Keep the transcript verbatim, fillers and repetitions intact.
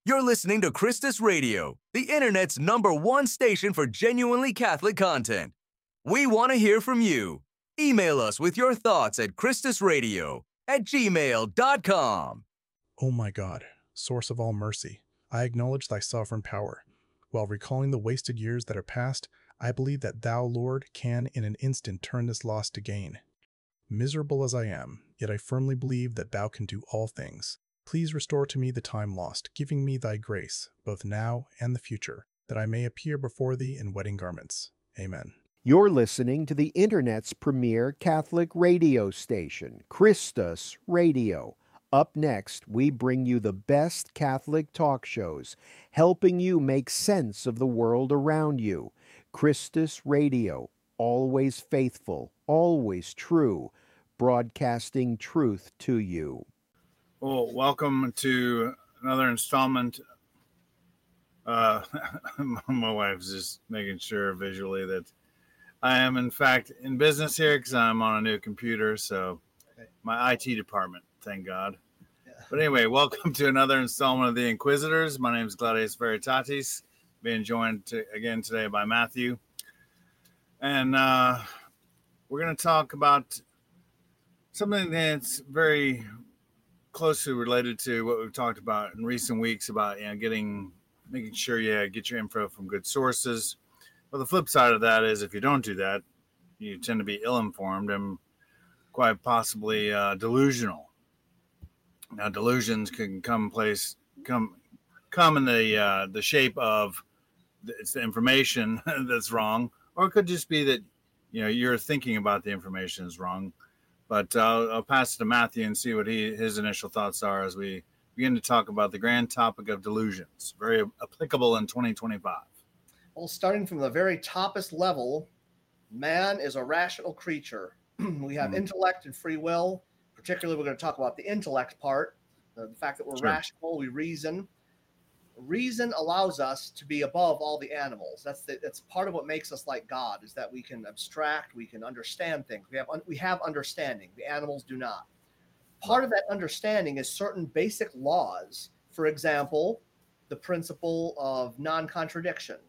You're listening to Christus Radio, the internet's number one station for genuinely Catholic content. We want to hear from you. Email us with your thoughts at christusradio at gmail dot com. O my God, source of all mercy, I acknowledge thy sovereign power. While recalling the wasted years that are past, I believe that thou, Lord, can in an instant turn this loss to gain. Miserable as I am, yet I firmly believe that thou can do all things. Please restore to me the time lost, giving me thy grace, both now and the future, that I may appear before thee in wedding garments. Amen. You're listening to the Internet's premier Catholic radio station, Christus Radio. Up next, we bring you the best Catholic talk shows, helping you make sense of the world around you. Christus Radio, always faithful, always true, broadcasting truth to you. Well, welcome to another installment. Uh, my wife's just making sure visually that I am, in fact, in business here because I'm on a new computer. So my I T department, thank God. Yeah. But anyway, welcome to another installment of The Inquisitors. My name is Gladius Veritatis, being joined to, again today by Matthew. And uh, we're going to talk about something that's very closely related to what we've talked about in recent weeks about, you know, getting, making sure you get your info from good sources. Well, the flip side of that is if you don't do that, you tend to be ill-informed and quite possibly uh, delusional. Now, delusions can come place, come, come in the uh, the shape of the, it's the information that's wrong, or it could just be that, you know, you're thinking about the information is wrong. But uh, I'll pass it to Matthew and see what he his initial thoughts are as we begin to talk about the grand topic of delusions, very applicable in twenty twenty-five. Well, starting from the very toppest level, man is a rational creature. We have mm-hmm. intellect and free will. Particularly, we're going to talk about the intellect part, the fact that we're sure. rational, we reason. Reason allows us to be above all the animals. That's the, that's part of what makes us like God, is that we can abstract, we can understand things. We have we have understanding. The animals do not. Part of that understanding is certain basic laws. For example, the principle of non-contradiction.